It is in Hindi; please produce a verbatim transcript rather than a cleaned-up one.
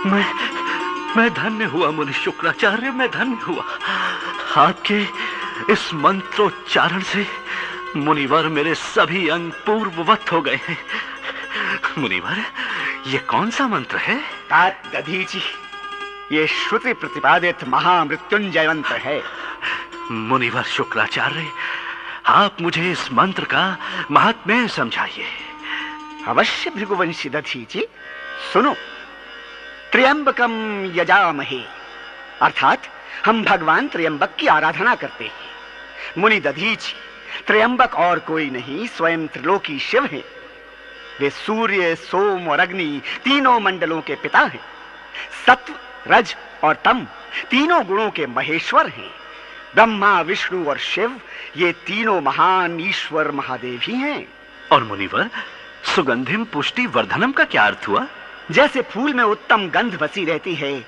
मैं मैं धन्य हुआ मुनि शुक्राचार्य, मैं धन्य हुआ। आपके इस मंत्रोच्चारण से मुनिवर मेरे सभी अंग पूर्ववत हो गए हैं। मुनिवर, ये कौन सा मंत्र है? तात दधीचि, ये श्रुति प्रतिपादित महामृत्युंजय मंत्र है। मुनिवर शुक्राचार्य, आप मुझे इस मंत्र का महात्म्य समझाइए। अवश्य भृगुवंशी दधीचि, सुनो। त्र्यंबकम यजामहे, अर्थात हम भगवान त्र्यंबक की आराधना करते हैं। मुनि दधीचि, त्र्यंबक और कोई नहीं, स्वयं त्रिलोकी शिव हैं। वे सूर्य, सोम और अग्नि तीनों मंडलों के पिता हैं। सत्व, रज और तम तीनों गुणों के महेश्वर हैं। ब्रह्मा, विष्णु और शिव ये तीनों महान ईश्वर महादेव ही हैं। और मुनिवर, सुगंधिम पुष्टि वर्धनम का क्या अर्थ हुआ? जैसे फूल में उत्तम गंध बसी रहती है,